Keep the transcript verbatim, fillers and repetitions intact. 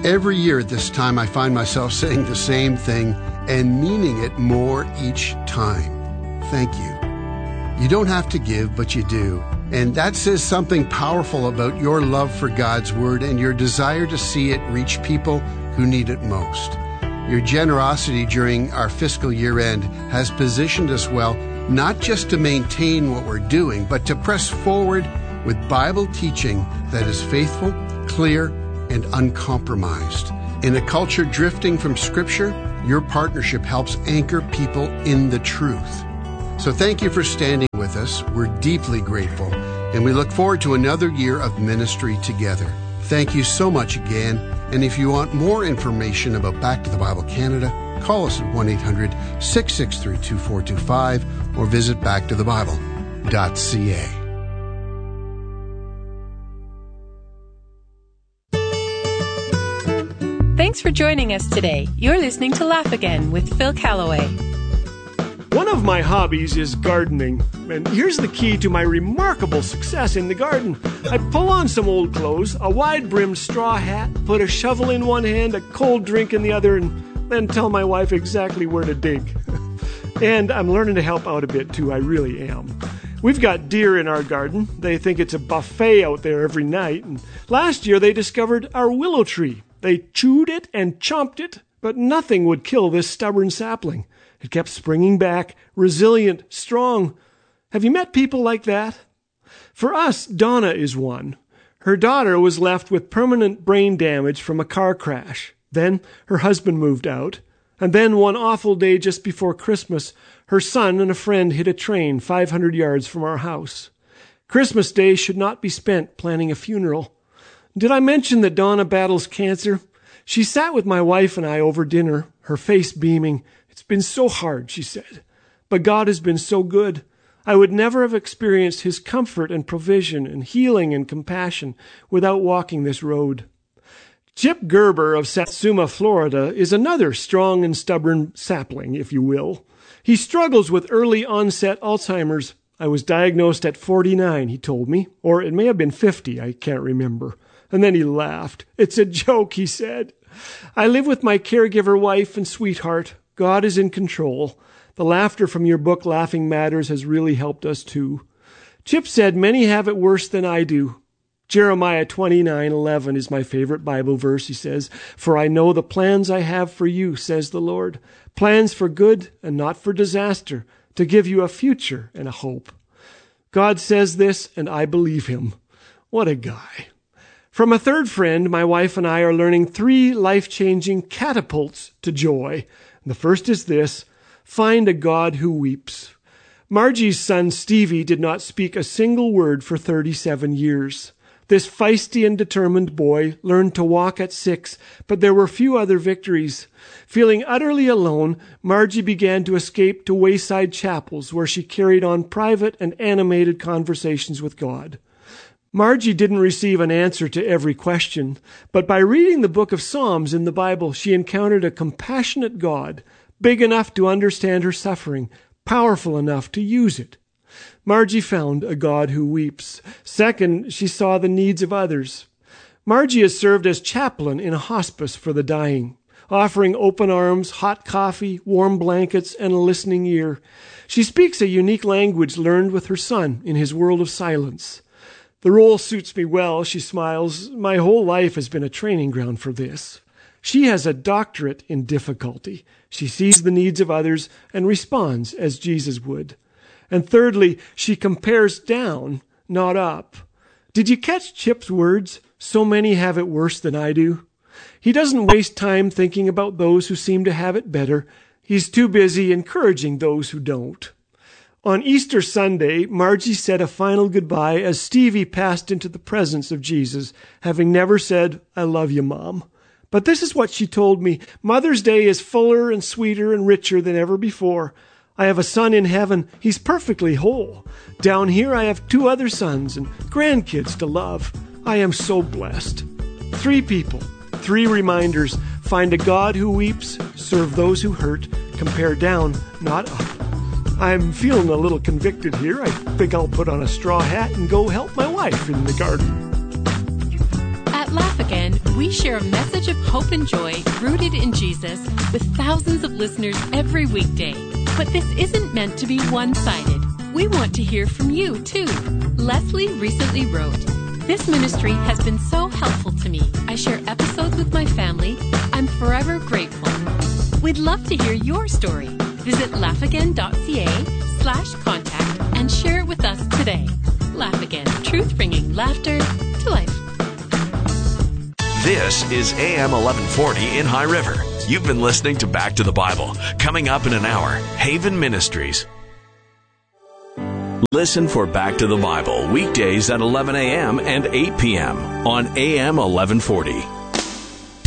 Every year at this time, I find myself saying the same thing and meaning it more each time. Thank you. You don't have to give, but you do. And that says something powerful about your love for God's Word and your desire to see it reach people who need it most. Your generosity during our fiscal year end has positioned us well, not just to maintain what we're doing, but to press forward with Bible teaching that is faithful, clear, and uncompromised. In a culture drifting from Scripture, your partnership helps anchor people in the truth. So thank you for standing with us. We're deeply grateful, and we look forward to another year of ministry together. Thank you so much again, and if you want more information about Back to the Bible Canada, call us at one eight hundred six six three two four two five or visit back to the bible dot c a. Thanks for joining us today. You're listening to Laugh Again with Phil Callaway. One of my hobbies is gardening, and here's the key to my remarkable success in the garden. I pull on some old clothes, a wide-brimmed straw hat, put a shovel in one hand, a cold drink in the other, and then tell my wife exactly where to dig. And I'm learning to help out a bit, too. I really am. We've got deer in our garden. They think it's a buffet out there every night. And last year, they discovered our willow tree. They chewed it and chomped it, but nothing would kill this stubborn sapling. It kept springing back, resilient, strong. Have you met people like that? For us, Donna is one. Her daughter was left with permanent brain damage from a car crash. Then her husband moved out. And then one awful day just before Christmas, her son and a friend hit a train five hundred yards from our house. Christmas Day should not be spent planning a funeral. Did I mention that Donna battles cancer? She sat with my wife and I over dinner, her face beaming. It's been so hard, she said, but God has been so good. I would never have experienced His comfort and provision and healing and compassion without walking this road. Chip Gerber of Satsuma, Florida, is another strong and stubborn sapling, if you will. He struggles with early onset Alzheimer's. I was diagnosed at forty-nine, he told me, or it may have been fifty, I can't remember. And then he laughed. It's a joke, he said. I live with my caregiver wife and sweetheart. God is in control. The laughter from your book, Laughing Matters, has really helped us too. Chip said, many have it worse than I do. Jeremiah twenty-nine eleven is my favorite Bible verse, he says. For I know the plans I have for you, says the Lord. Plans for good and not for disaster, to give you a future and a hope. God says this, and I believe him. What a guy. From a third friend, my wife and I are learning three life-changing catapults to joy. The first is this: find a God who weeps. Margie's son Stevie did not speak a single word for thirty-seven years. This feisty and determined boy learned to walk at six, but there were few other victories. Feeling utterly alone, Margie began to escape to wayside chapels where she carried on private and animated conversations with God. Margie didn't receive an answer to every question, but by reading the book of Psalms in the Bible, she encountered a compassionate God, big enough to understand her suffering, powerful enough to use it. Margie found a God who weeps. Second, she saw the needs of others. Margie has served as chaplain in a hospice for the dying, offering open arms, hot coffee, warm blankets, and a listening ear. She speaks a unique language learned with her son in his world of silence. The role suits me well, she smiles. My whole life has been a training ground for this. She has a doctorate in difficulty. She sees the needs of others and responds as Jesus would. And thirdly, she compares down, not up. Did you catch Chip's words? So many have it worse than I do. He doesn't waste time thinking about those who seem to have it better. He's too busy encouraging those who don't. On Easter Sunday, Margie said a final goodbye as Stevie passed into the presence of Jesus, having never said, I love you, Mom. But this is what she told me. Mother's Day is fuller and sweeter and richer than ever before. I have a son in heaven. He's perfectly whole. Down here, I have two other sons and grandkids to love. I am so blessed. Three people, three reminders. Find a God who weeps, serve those who hurt, compare down, not up. I'm feeling a little convicted here. I think I'll put on a straw hat and go help my wife in the garden. At Laugh Again, we share a message of hope and joy rooted in Jesus with thousands of listeners every weekday. But this isn't meant to be one-sided. We want to hear from you, too. Leslie recently wrote, "This ministry has been so helpful to me. I share episodes with my family. I'm forever grateful." We'd love to hear your story. Visit laughagain.ca slash contact and share it with us today. Laugh Again, truth bringing laughter to life. This is A M eleven forty in High River. You've been listening to Back to the Bible. Coming up in an hour, Haven Ministries. Listen for Back to the Bible weekdays at eleven a.m. and eight p.m. on A M eleven forty.